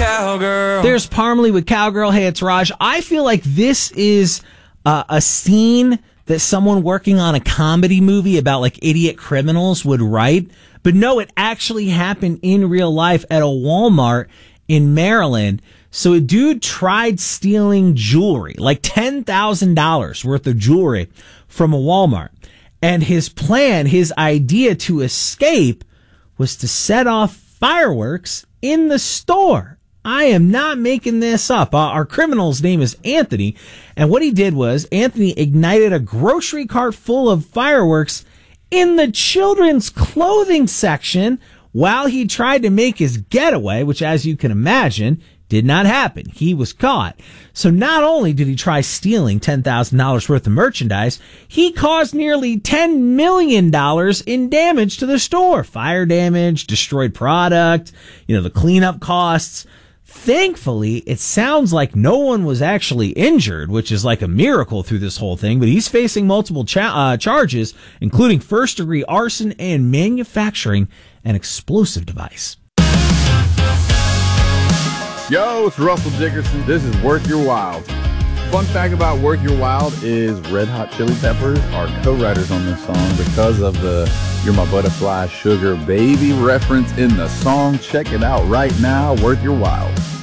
cowgirl. There's Parmalee with Cowgirl. Hey, it's Raj. I feel like this is a scene that someone working on a comedy movie about like idiot criminals would write. But no, it actually happened in real life at a Walmart in Maryland. So a dude tried stealing jewelry, like $10,000 worth of jewelry from a Walmart. And his plan, his idea to escape was to set off fireworks in the store. I am not making this up. Our criminal's name is Anthony. And what he did was Anthony ignited a grocery cart full of fireworks in the children's clothing section while he tried to make his getaway, which, as you can imagine, did not happen. He was caught. So not only did he try stealing $10,000 worth of merchandise, he caused nearly $10 million in damage to the store. Fire damage, destroyed product, the cleanup costs. Thankfully, it sounds like no one was actually injured, which is like a miracle through this whole thing, but he's facing multiple charges, including first-degree arson and manufacturing an explosive device. Yo, it's Russell Dickerson. This is Worth Your Wild. Fun fact about Worth Your Wild is Red Hot Chili Peppers are co-writers on this song because of the You're My Butterfly Sugar Baby reference in the song. Check it out right now, Worth Your Wild.